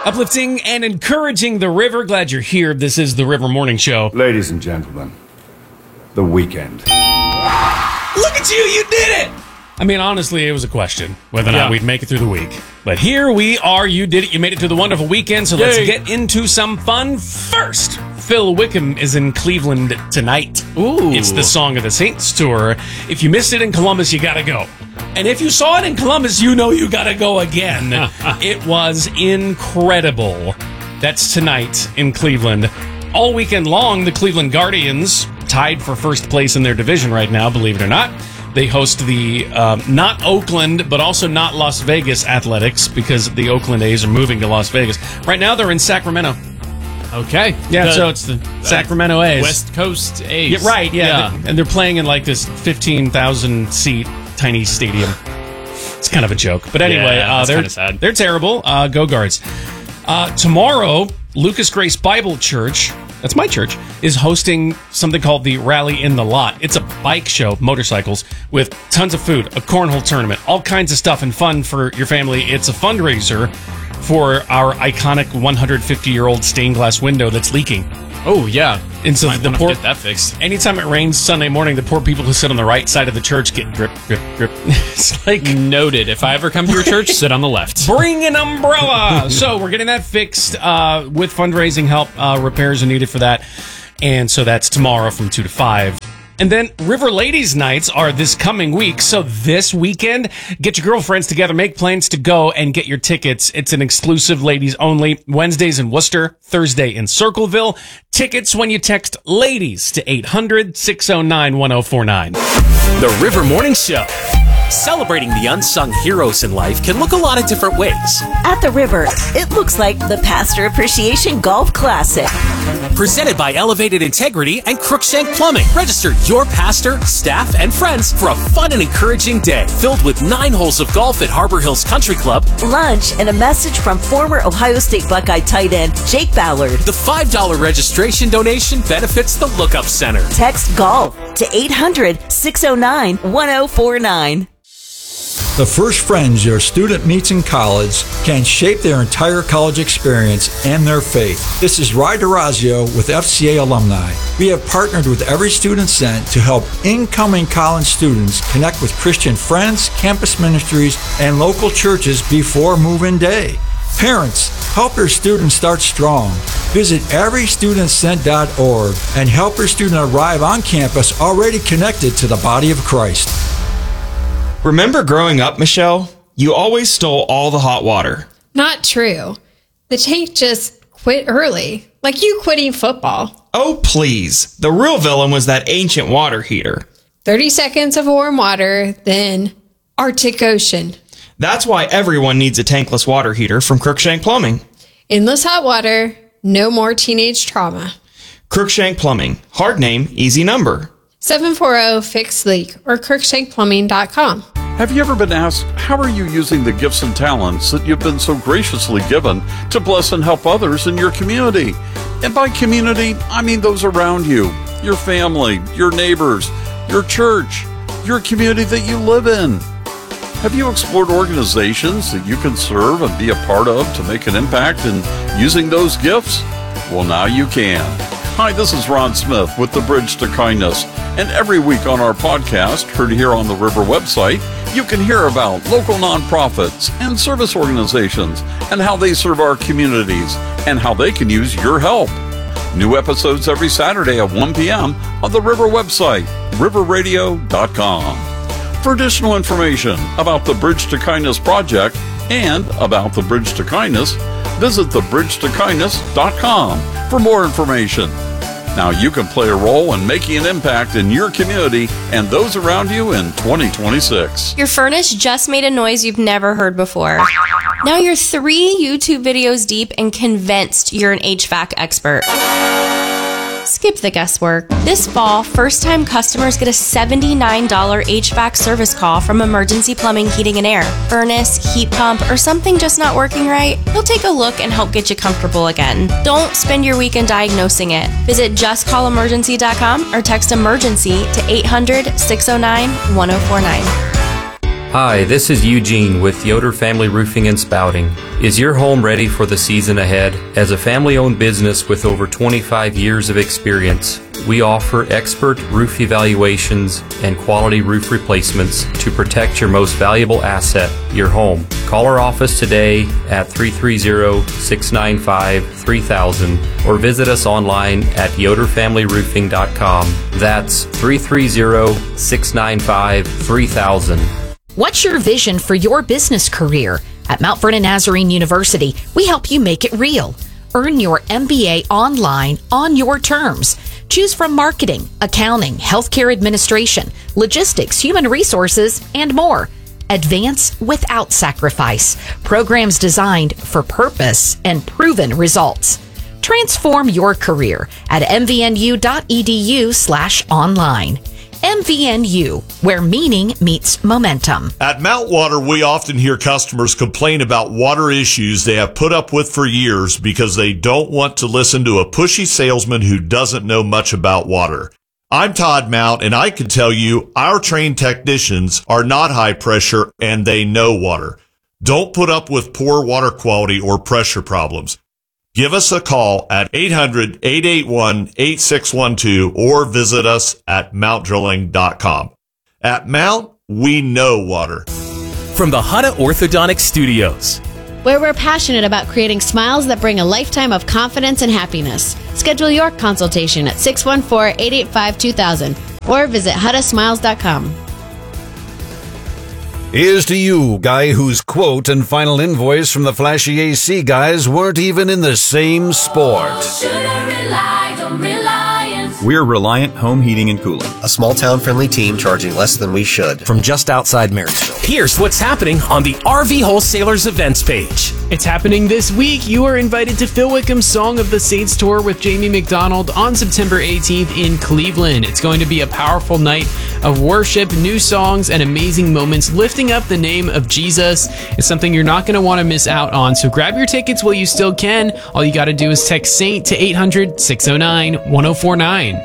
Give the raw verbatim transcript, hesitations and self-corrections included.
Uplifting and encouraging the river. Glad you're here. This is the River Morning Show. Ladies and gentlemen, the weekend. Look at you, you did it! I mean, honestly, it was a question whether or not yeah. we'd make it through the week. But here we are. You did it. You made it through the wonderful weekend. So Yay. Let's get into some fun first. Phil Wickham is in Cleveland tonight. Ooh. It's the Song of the Saints tour. If you missed it in Columbus, you gotta go. And if you saw it in Columbus, you know you gotta go again. It was incredible. That's tonight in Cleveland. All weekend long, the Cleveland Guardians, tied for first place in their division right now, believe it or not. They host the, um, not Oakland, but also not Las Vegas Athletics, because the Oakland A's are moving to Las Vegas. Right now, they're in Sacramento. Okay. Yeah, the, so it's the uh, Sacramento A's. West Coast A's. Yeah, right, yeah. yeah. They, and they're playing in like this fifteen thousand seat tiny stadium. It's kind of a joke. But anyway, yeah, uh, they're, sad. they're terrible. Uh, go Guards. Uh, tomorrow, Lucas Grace Bible Church, that's my church, is hosting something called the Rally in the Lot. It's a bike show, motorcycles, with tons of food, a cornhole tournament, all kinds of stuff and fun for your family. It's a fundraiser for our iconic one hundred fifty-year-old stained glass window that's leaking. Oh, yeah. And so Might the poor, get that fixed. Anytime it rains Sunday morning, the poor people who sit on the right side of the church get drip, drip, drip. It's like... Noted. If I ever come to your church, sit on the left. Bring an umbrella! So we're getting that fixed uh, with fundraising help. Uh, repairs are needed for that. And so that's tomorrow from two to five. And then River Ladies Nights are this coming week. So this weekend, get your girlfriends together, make plans to go and get your tickets. It's an exclusive ladies only. Wednesdays in Worcester, Thursday in Circleville. Tickets when you text LADIES to eight hundred, six oh nine, one oh four nine. The River Morning Show. Celebrating the unsung heroes in life can look a lot of different ways. At the River, it looks like the Pastor Appreciation Golf Classic. Presented by Elevated Integrity and Crookshank Plumbing. Register your pastor, staff, and friends for a fun and encouraging day filled with nine holes of golf at Harbor Hills Country Club, lunch, and a message from former Ohio State Buckeye tight end Jake Ballard. The five dollar registration donation benefits the Lookup Center. Text GOLF to eight hundred, six oh nine, one oh four nine. The first friends your student meets in college can shape their entire college experience and their faith. This is Ry DeRazio with F C A Alumni. We have partnered with Every Student Sent to help incoming college students connect with Christian friends, campus ministries, and local churches before move-in day. Parents, help your students start strong. Visit every student sent dot org and help your student arrive on campus already connected to the body of Christ. Remember growing up, Michelle? You always stole all the hot water. Not true. The tank just quit early, like you quitting football. Oh, please. The real villain was that ancient water heater. thirty seconds of warm water, then Arctic Ocean. That's why everyone needs a tankless water heater from Crookshank Plumbing. Endless hot water, no more teenage trauma. Crookshank Plumbing. Hard name, easy number. seven four zero, fix leak or crookshank plumbing dot com. Have you ever been asked, how are you using the gifts and talents that you've been so graciously given to bless and help others in your community? And by community, I mean those around you, your family, your neighbors, your church, your community that you live in. Have you explored organizations that you can serve and be a part of to make an impact in using those gifts? Well, now you can. Hi, this is Ron Smith with The Bridge to Kindness, and every week on our podcast, heard here on the River website, you can hear about local nonprofits and service organizations and how they serve our communities and how they can use your help. New episodes every Saturday at one p.m. on the River website, river radio dot com. For additional information about the Bridge to Kindness project and about the Bridge to Kindness, visit the bridge to kindness dot com for more information. Now you can play a role in making an impact in your community and those around you in twenty twenty-six. Your furnace just made a noise you've never heard before. Now you're three YouTube videos deep and convinced you're an H V A C expert. Skip the guesswork. This fall, first-time customers get a seventy-nine dollars H V A C service call from Emergency Plumbing, Heating and Air. Furnace, heat pump, or something just not working right? They'll take a look and help get you comfortable again. Don't spend your weekend diagnosing it. Visit just call emergency dot com or text emergency to eight hundred, six oh nine, one oh four nine. Hi, this is Eugene with Yoder Family Roofing and Spouting. Is your home ready for the season ahead? As a family-owned business with over twenty-five years of experience, we offer expert roof evaluations and quality roof replacements to protect your most valuable asset, your home. Call our office today at three three zero, six nine five, three thousand or visit us online at yoder family roofing dot com. That's three three zero, six nine five, three thousand. What's your vision for your business career? At Mount Vernon Nazarene University, we help you make it real. Earn your M B A online on your terms. Choose from marketing, accounting, healthcare administration, logistics, human resources, and more. Advance without sacrifice. Programs designed for purpose and proven results. Transform your career at m v n u dot e d u slash online. M V N U, where meaning meets momentum. At Mount Water, we often hear customers complain about water issues they have put up with for years because they don't want to listen to a pushy salesman who doesn't know much about water. I'm Todd Mount, and I can tell you our trained technicians are not high pressure and they know water. Don't put up with poor water quality or pressure problems. Give us a call at eight hundred, eight eight one, eight six one two or visit us at mount drilling dot com. At Mount, we know water. From the Hutta Orthodontic Studios, where we're passionate about creating smiles that bring a lifetime of confidence and happiness. Schedule your consultation at six one four, eight eight five, two thousand or visit hutta smiles dot com. Here's to you, guy whose quote and final invoice from the flashy A C guys weren't even in the same sport. We're Reliant Home Heating and Cooling, a small town friendly team charging less than we should. From just outside Marysville. Here's what's happening on the R V Wholesalers events page. It's happening this week. You are invited to Phil Wickham's Song of the Saints tour with Jamie McDonald on September eighteenth in Cleveland. It's going to be a powerful night of worship, new songs, and amazing moments lifting up the name of Jesus. It's something you're not going to want to miss out on, so grab your tickets while you still can. All you got to do is text SAINT to eight hundred, six oh nine, one oh four nine.